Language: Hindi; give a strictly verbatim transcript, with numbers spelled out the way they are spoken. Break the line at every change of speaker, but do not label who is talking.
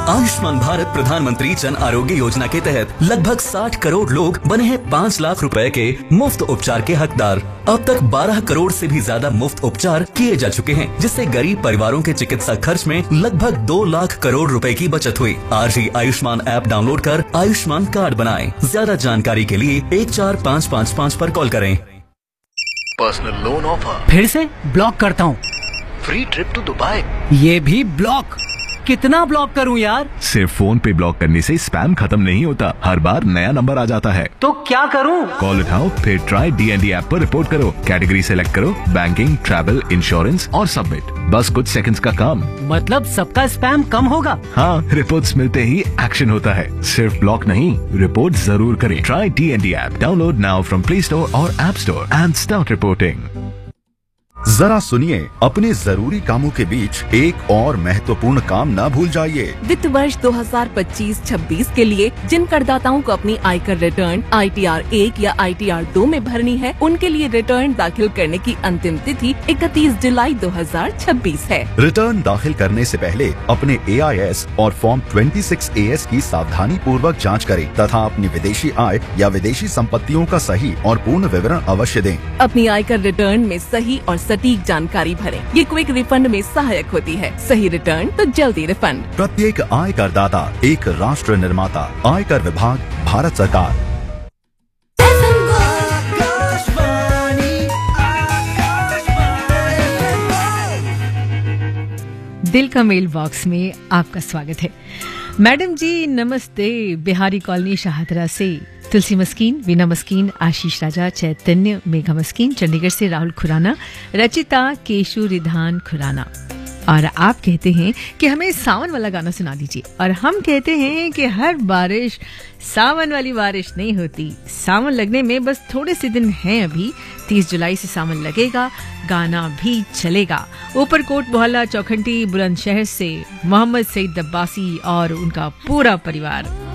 आयुष्मान भारत प्रधानमंत्री जन आरोग्य योजना के तहत लगभग साठ करोड़ लोग बने हैं पाँच लाख रुपए के मुफ्त उपचार के हकदार। अब तक बारह करोड़ से भी ज्यादा मुफ्त उपचार किए जा चुके हैं, जिससे गरीब परिवारों के चिकित्सा खर्च में लगभग दो लाख करोड़ रुपए की बचत हुई। आज ही आयुष्मान ऐप डाउनलोड कर आयुष्मान कार्ड बनाएं। ज्यादा जानकारी के लिए एक चार पाँच पाँच पाँच पर कॉल करें।
पर्सनल लोन ऑफर
फिर से ब्लॉक करता हूँ।
फ्री ट्रिप टू दुबई
ये भी ब्लॉक। कितना ब्लॉक करूं यार?
सिर्फ फोन पे ब्लॉक करने से स्पैम खत्म नहीं होता, हर बार नया नंबर आ जाता है।
तो क्या करूं?
कॉल उठाओ, फिर ट्राई डीएनडी ऐप पर रिपोर्ट करो, कैटेगरी सेलेक्ट करो, बैंकिंग, ट्रैवल, इंश्योरेंस और सबमिट। बस कुछ सेकंड्स का काम।
मतलब सबका स्पैम कम होगा?
हाँ, रिपोर्ट्स मिलते ही एक्शन होता है। सिर्फ ब्लॉक नहीं, रिपोर्ट जरूर करें। Try DND app, download now from play store और app store and start reporting.
जरा सुनिए, अपने जरूरी कामों के बीच एक और महत्वपूर्ण काम न भूल जाइए।
वित्त वर्ष दो हज़ार पच्चीस छब्बीस के लिए जिन करदाताओं को अपनी आयकर रिटर्न आई टी आर एक या आई टी आर दो में भरनी है, उनके लिए रिटर्न दाखिल करने की अंतिम तिथि इकतीस जुलाई दो हज़ार छब्बीस है।
रिटर्न दाखिल करने से पहले अपने ए आई एस और फॉर्म छब्बीस ए एस की सावधानी पूर्वक जाँच करें तथा अपनी विदेशी आय या विदेशी संपत्तियों का सही और पूर्ण विवरण अवश्य दें।
अपनी आयकर रिटर्न में सही और सटीक जानकारी भरें। ये क्विक रिफंड में सहायक होती है। सही रिटर्न तो जल्दी रिफंड।
प्रत्येक आयकर दाता एक राष्ट्र निर्माता। आयकर विभाग, भारत सरकार।
दिल का मेल बॉक्स में आपका स्वागत है। मैडम जी नमस्ते। बिहारी कॉलोनी शाहतरा से तुलसी मस्कीन, वीना मस्कीन, आशीष राजा, चैतन्य, मेघा मस्कीन, चंडीगढ़ से राहुल खुराना, रचिता, केशु रिधान खुराना। और आप कहते हैं कि हमें सावन वाला गाना सुना दीजिए, और हम कहते हैं कि हर बारिश सावन वाली बारिश नहीं होती। सावन लगने में बस थोड़े से दिन हैं अभी। तीस जुलाई से सावन लगेगा, गाना भी चलेगा। ऊपरकोट मोहल्ला चौखंटी बुलंदशहर से मोहम्मद सईद अब्बासी और उनका पूरा परिवार।